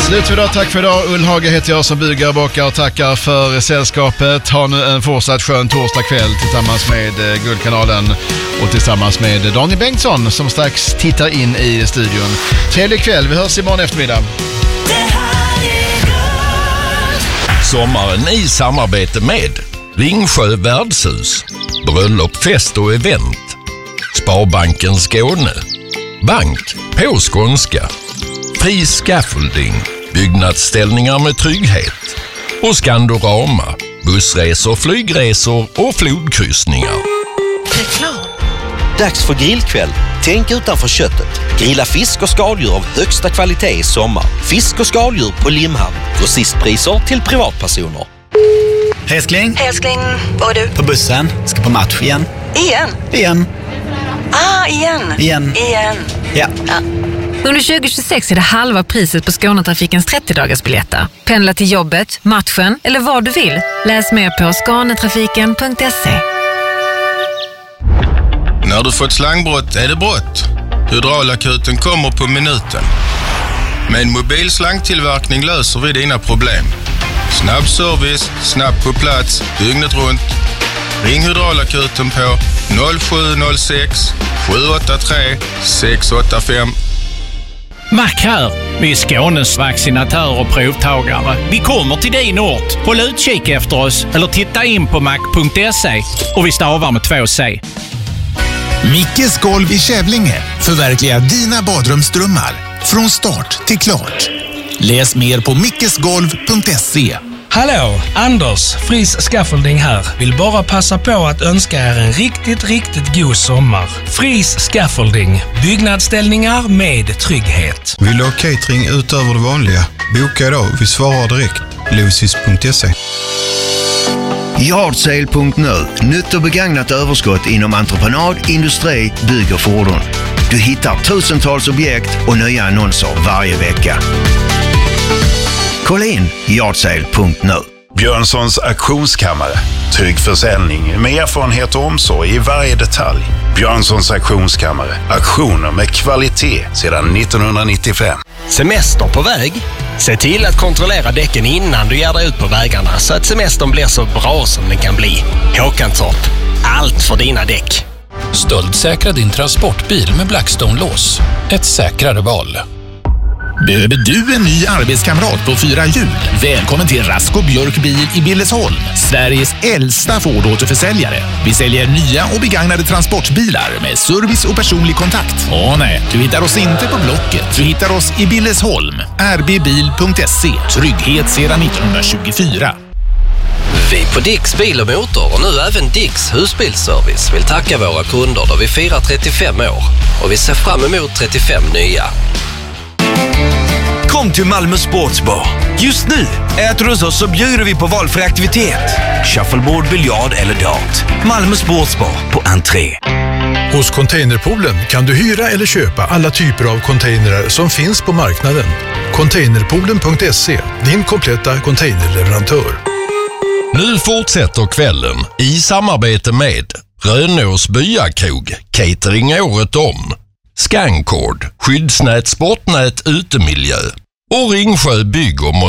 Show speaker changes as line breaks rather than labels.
Slut för idag, tack för idag. Ullhage heter jag som bugar och bockar och tackar för sällskapet. Ha nu en fortsatt skön torsdag kväll tillsammans med Guldkanalen och tillsammans med Daniel Bengtsson som strax tittar in i studion. Trevlig kväll, vi hörs imorgon eftermiddag.
Sommaren i samarbete med Ringsjö värdshus, bröllop, fest och event, Sparbanken Skåne, bank på skånska, Fri Scaffolding, byggnadsställningar med trygghet och Skandorama, bussresor, flygresor och flodkryssningar.
Reklam. Dags för grillkväll. Tänk utanför köttet. Grilla fisk och skaldjur av högsta kvalitet i sommar. Fisk och skaldjur på Limhamn. Grossistpriser till privatpersoner.
Älskling,
vad är du?
på bussen. Ska på match igen. Igen.
Igen.
Ja.
Under 2026 är det halva priset på Skånetrafikens 30-dagarsbiljetter. Pendla till jobbet, matchen eller vad du vill. Läs mer på skanetrafiken.se.
När du fått slangbrott är det brott. Hydraulakuten kommer på minuten. Med mobil slangtillverkning löser vi dina problem. Snabb service, snabbt på plats, dygnet runt. Ring Hydraulakuten på 0706 783 685.
Mac här. Vi är Skånes vaccinatörer och provtagare. Vi kommer till din ort. Håll utkik efter oss eller titta in på mac.se och vi stavar med 2C.
Mickes golv i Kävlinge förverkligar dina badrumsdrömmar från start till klart. Läs mer på mickesgolv.se.
Hallå, Anders, Fris Scaffolding här. Vill bara passa på att önska er en riktigt god sommar. Fris Scaffolding, byggnadsställningar med trygghet.
Vill du ha catering utöver det vanliga? Boka idag, vi svarar direkt. Lucis.se.
Yardsale.nu. Nytt och begagnat överskott inom entreprenad, industri, bygg och fordon. Du hittar tusentals objekt och nya annonser varje vecka. Kolla in Yardsale.nu.
Björnssons auktionskammare. Trygg försäljning med erfarenhet och omsorg i varje detalj. Björnssons auktionskammare. Auktioner med kvalitet sedan 1995.
Semester på väg? Se till att kontrollera däcken innan du ger dig ut på vägarna så att semestern blir så bra som den kan bli. Håkanstorp. Allt för dina däck.
Stöldsäkra din transportbil med Blackstone-lås. Ett säkrare val.
Behöver du en ny arbetskamrat på 4 hjul? Välkommen till Rasko Björk Bil i Billesholm, Sveriges äldsta Ford-återförsäljare. Vi säljer nya och begagnade transportbilar med service och personlig kontakt. Nej, du hittar oss inte på Blocket. Du hittar oss i Billesholm. rbbil.se. Trygghet sedan 1924.
Vi på Dicks Bil och Motor och nu även Dicks Husbilsservice vill tacka våra kunder då vi firar 35 år. Och vi ser fram emot 35 nya.
Kom till Malmö Sportsbar. Just nu äter du hos oss så bjuder vi på valfri aktivitet. Shuffleboard, biljard eller dart. Malmö Sportsbar på entré.
Hos Containerpoolen kan du hyra eller köpa alla typer av containrar som finns på marknaden. Containerpoolen.se, din kompletta containerleverantör.
Nu fortsätter kvällen i samarbete med Rönås Byakrog, catering året om, Scancord, skyddsnät, sportnät, utemiljö och Ringsjö bygg och